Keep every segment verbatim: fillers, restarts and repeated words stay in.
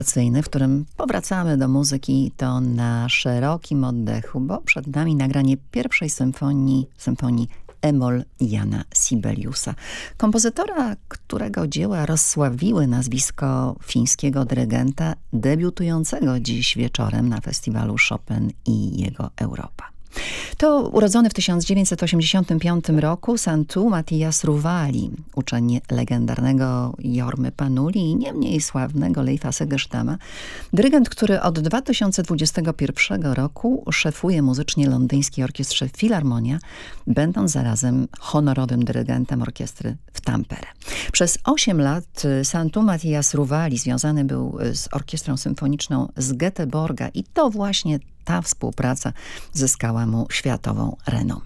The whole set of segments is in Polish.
W którym powracamy do muzyki, to na szerokim oddechu, bo przed nami nagranie pierwszej symfonii, symfonii E-moll Jana Sibeliusa. Kompozytora, którego dzieła rozsławiły nazwisko fińskiego dyrygenta, debiutującego dziś wieczorem na festiwalu Chopin i jego Europa. To urodzony w tysiąc dziewięćset osiemdziesiątym piątym roku Santtu Mathias Ruvali, uczeń legendarnego Jormy Panuli i nie mniej sławnego Leifa Segerstama, dyrygent, który od dwa tysiące dwudziestego pierwszego roku szefuje muzycznie londyńskiej orkiestrze Filharmonia, będąc zarazem honorowym dyrygentem orkiestry w Tampere. Przez osiem lat Santtu Mathias Ruvali związany był z orkiestrą symfoniczną z Göteborga i to właśnie ta współpraca zyskała mu światową renomę.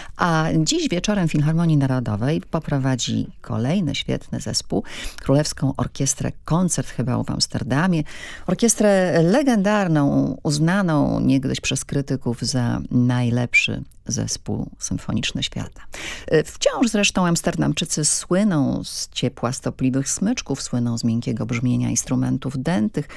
A dziś wieczorem Filharmonii Narodowej poprowadzi kolejny świetny zespół, Królewską Orkiestrę Koncert chyba w Amsterdamie. Orkiestrę legendarną, uznaną niegdyś przez krytyków za najlepszy zespół symfoniczny świata. Wciąż zresztą Amsterdamczycy słyną z ciepła stopliwych smyczków, słyną z miękkiego brzmienia instrumentów dętych.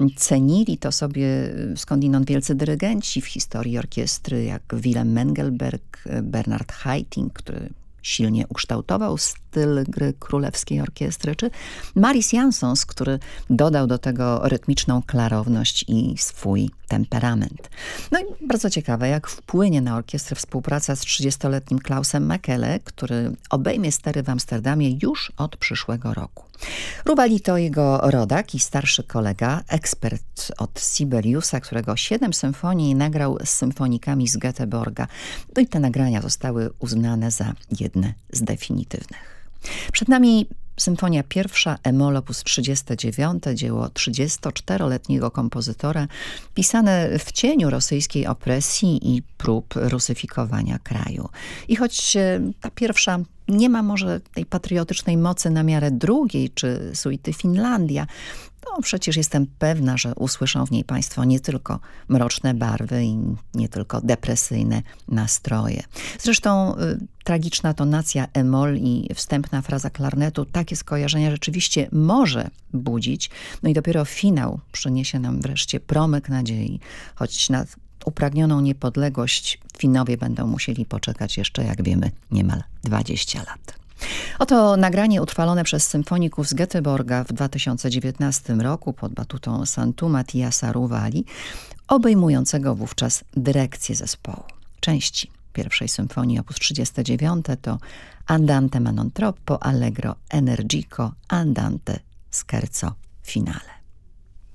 Cenili to sobie skądinąd wielcy dyrygenci w historii orkiestry, jak Willem Mengelberg, Bernard Haitink, który silnie ukształtował styl gry Królewskiej Orkiestry, czy Maris Jansons, który dodał do tego rytmiczną klarowność i swój temperament. No i bardzo ciekawe, jak wpłynie na orkiestrę współpraca z trzydziestoletnim Klausem Makele, który obejmie stery w Amsterdamie już od przyszłego roku. Ruvali to jego rodak i starszy kolega, ekspert od Sibeliusa, którego siedem symfonii nagrał z symfonikami z Göteborga. No i te nagrania zostały uznane za jedne z definitywnych. Przed nami symfonia pierwsza E-moll op. trzydzieste dziewiąte, dzieło trzydziestoczteroletniego kompozytora, pisane w cieniu rosyjskiej opresji i prób rusyfikowania kraju. I choć ta pierwsza nie ma może tej patriotycznej mocy na miarę drugiej, czy suity Finlandia, no przecież jestem pewna, że usłyszą w niej Państwo nie tylko mroczne barwy i nie tylko depresyjne nastroje. Zresztą y, tragiczna tonacja E-moll i wstępna fraza klarnetu takie skojarzenia rzeczywiście może budzić. No i dopiero finał przyniesie nam wreszcie promyk nadziei, choć na upragnioną niepodległość Finowie będą musieli poczekać jeszcze, jak wiemy, niemal dwadzieścia lat. Oto nagranie utrwalone przez symfoników z Göteborga w dwa tysiące dziewiętnastym roku pod batutą Santtu Mathiasa Ruvali, obejmującego wówczas dyrekcję zespołu. Części pierwszej symfonii op. trzydzieste dziewiąte to Andante ma non troppo, Allegro energico, Andante scherzo finale.